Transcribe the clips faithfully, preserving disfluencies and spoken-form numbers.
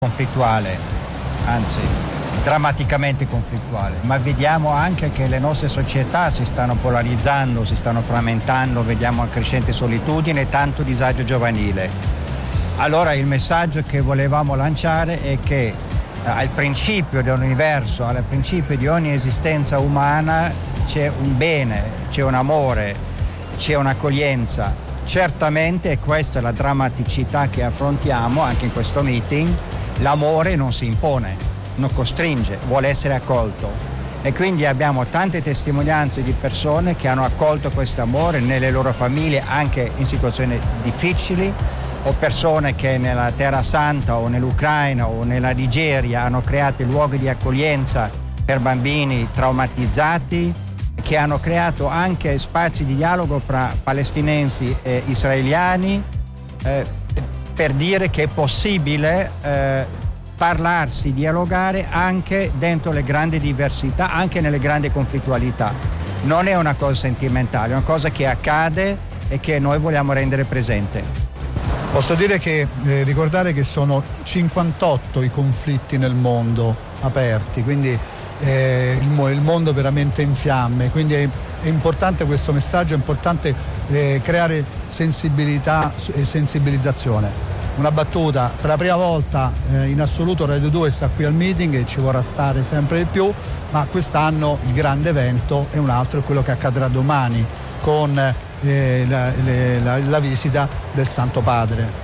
conflittuale, anzi drammaticamente conflittuale, ma vediamo anche che le nostre società si stanno polarizzando, si stanno frammentando, vediamo una crescente solitudine e tanto disagio giovanile. Allora il messaggio che volevamo lanciare è che eh, al principio dell'universo, al principio di ogni esistenza umana c'è un bene, c'è un amore, c'è un'accoglienza. Certamente, e questa è la drammaticità che affrontiamo anche in questo meeting, l'amore non si impone, non costringe, vuole essere accolto. E quindi abbiamo tante testimonianze di persone che hanno accolto questo amore nelle loro famiglie, anche in situazioni difficili, o persone che nella Terra Santa o nell'Ucraina o nella Nigeria hanno creato luoghi di accoglienza per bambini traumatizzati, che hanno creato anche spazi di dialogo fra palestinensi e israeliani, eh, per dire che è possibile eh, parlarsi, dialogare anche dentro le grandi diversità, anche nelle grandi conflittualità. Non è una cosa sentimentale, è una cosa che accade e che noi vogliamo rendere presente. Posso dire che eh, ricordare che sono cinquantotto i conflitti nel mondo aperti, quindi eh, il, il mondo veramente in fiamme, quindi è, è importante questo messaggio, è importante eh, creare sensibilità e sensibilizzazione. Una battuta, per la prima volta eh, in assoluto Radio due sta qui al meeting e ci vorrà stare sempre di più, ma quest'anno il grande evento è un altro, è quello che accadrà domani con eh, la, le, la, la visita del Santo Padre.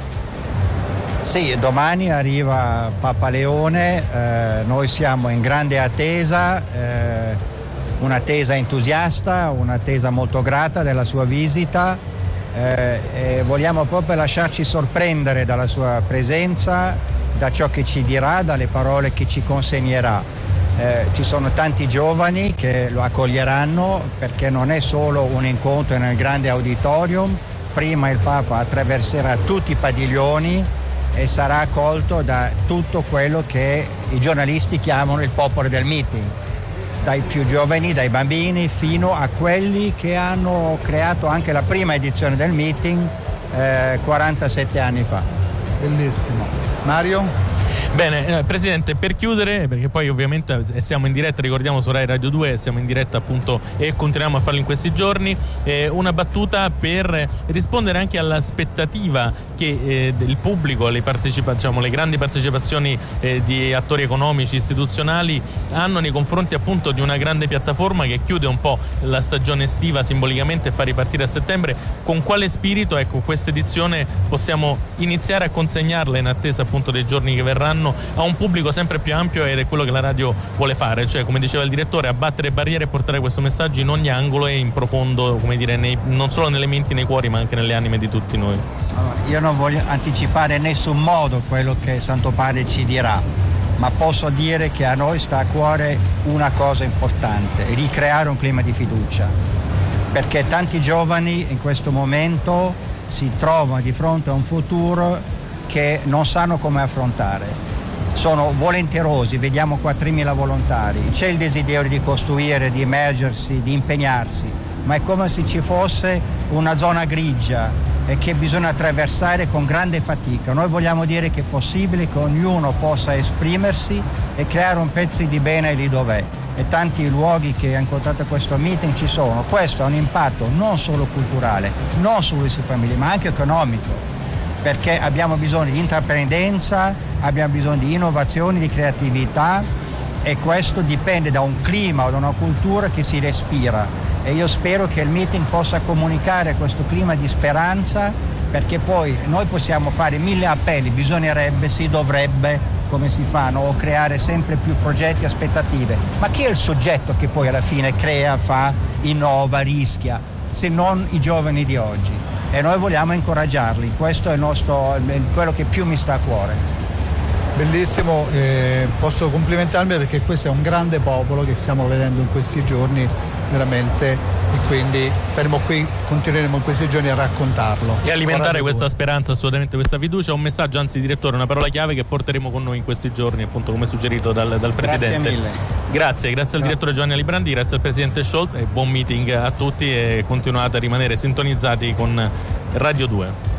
Sì, domani arriva Papa Leone, eh, noi siamo in grande attesa, eh, un'attesa entusiasta, un'attesa molto grata della sua visita. Eh, e vogliamo proprio lasciarci sorprendere dalla sua presenza, da ciò che ci dirà, dalle parole che ci consegnerà. Eh, ci sono tanti giovani che lo accoglieranno, perché non è solo un incontro nel grande auditorium. Prima il Papa attraverserà tutti i padiglioni e sarà accolto da tutto quello che i giornalisti chiamano il popolo del meeting, dai più giovani, dai bambini, fino a quelli che hanno creato anche la prima edizione del meeting eh, quarantasette anni fa. Bellissimo. Mario? Bene, eh, Presidente, per chiudere, perché poi ovviamente siamo in diretta, ricordiamo su Rai Radio due, siamo in diretta appunto e continuiamo a farlo in questi giorni, eh, una battuta per rispondere anche all'aspettativa che eh, del pubblico, le, partecipa- diciamo, le grandi partecipazioni eh, di attori economici, istituzionali hanno nei confronti appunto di una grande piattaforma che chiude un po' la stagione estiva simbolicamente e fa ripartire a settembre. Con quale spirito, ecco, questa edizione possiamo iniziare a consegnarla in attesa appunto dei giorni che verranno a un pubblico sempre più ampio, ed è quello che la radio vuole fare, cioè, come diceva il direttore, abbattere barriere e portare questo messaggio in ogni angolo e in profondo, come dire, nei, non solo nelle menti, nei cuori, ma anche nelle anime di tutti noi. Allora, io non voglio anticipare in nessun modo quello che Santo Padre ci dirà, ma posso dire che a noi sta a cuore una cosa importante: ricreare un clima di fiducia, perché tanti giovani in questo momento si trovano di fronte a un futuro che non sanno come affrontare. Sono volenterosi, vediamo quattromila volontari, c'è il desiderio di costruire, di immergersi, di impegnarsi, ma è come se ci fosse una zona grigia e che bisogna attraversare con grande fatica. Noi vogliamo dire che è possibile che ognuno possa esprimersi e creare un pezzo di bene lì dov'è. E tanti luoghi che ha incontrato questo meeting ci sono. Questo ha un impatto non solo culturale, non solo sulle famiglie, ma anche economico, perché abbiamo bisogno di intraprendenza, abbiamo bisogno di innovazioni, di creatività, e questo dipende da un clima o da una cultura che si respira, e io spero che il meeting possa comunicare questo clima di speranza, perché poi noi possiamo fare mille appelli, bisognerebbe, si dovrebbe, come si fanno, o creare sempre più progetti e aspettative, ma chi è il soggetto che poi alla fine crea, fa, innova, rischia, se non i giovani di oggi? E noi vogliamo incoraggiarli, questo è il nostro, quello che più mi sta a cuore. Bellissimo, eh, posso complimentarmi perché questo è un grande popolo che stiamo vedendo in questi giorni veramente, e quindi saremo qui, continueremo in questi giorni a raccontarlo e alimentare questa speranza, assolutamente questa fiducia. Un messaggio, anzi direttore, una parola chiave che porteremo con noi in questi giorni, appunto come suggerito dal, dal Presidente. Grazie mille. Grazie, grazie al direttore Giovanni Alibrandi, grazie al Presidente Scholz, e buon meeting a tutti, e continuate a rimanere sintonizzati con Radio due.